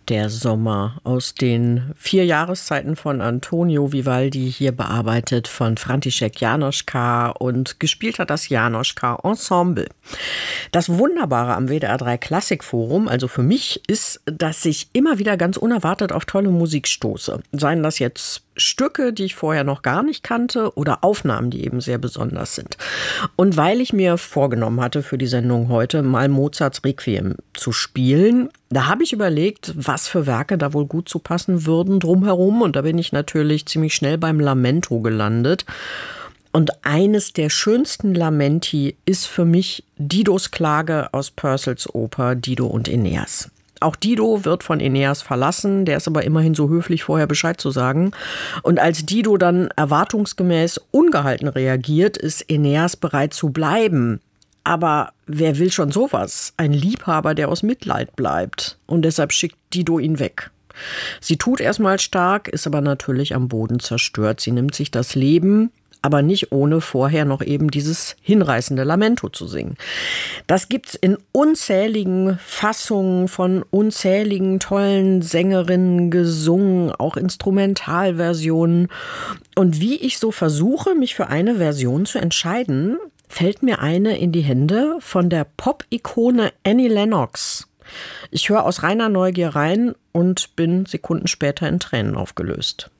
Der Sommer aus den 4 Jahreszeiten von Antonio Vivaldi, hier bearbeitet von František Jánoška und gespielt hat das Jánoška Ensemble. Das Wunderbare am WDR 3 Klassikforum, also für mich, ist, dass ich immer wieder ganz unerwartet auf tolle Musik stoße. Seien das jetzt Stücke, die ich vorher noch gar nicht kannte oder Aufnahmen, die eben sehr besonders sind. Und weil ich mir vorgenommen hatte, für die Sendung heute mal Mozarts Requiem zu spielen, da habe ich überlegt, was für Werke da wohl gut zu passen würden drumherum. Und da bin ich natürlich ziemlich schnell beim Lamento gelandet. Und eines der schönsten Lamenti ist für mich Didos Klage aus Purcells Oper Dido und Aeneas. Auch Dido wird von Aeneas verlassen, der ist aber immerhin so höflich, vorher Bescheid zu sagen. Und als Dido dann erwartungsgemäß ungehalten reagiert, ist Aeneas bereit zu bleiben. Aber wer will schon sowas? Ein Liebhaber, der aus Mitleid bleibt. Und deshalb schickt Dido ihn weg. Sie tut erstmal stark, ist aber natürlich am Boden zerstört. Sie nimmt sich das Leben, aber nicht ohne vorher noch eben dieses hinreißende Lamento zu singen. Das gibt's in unzähligen Fassungen von unzähligen tollen Sängerinnen gesungen, auch Instrumentalversionen. Und wie ich so versuche, mich für eine Version zu entscheiden, fällt mir eine in die Hände von der Pop-Ikone Annie Lennox. Ich höre aus reiner Neugier rein und bin Sekunden später in Tränen aufgelöst.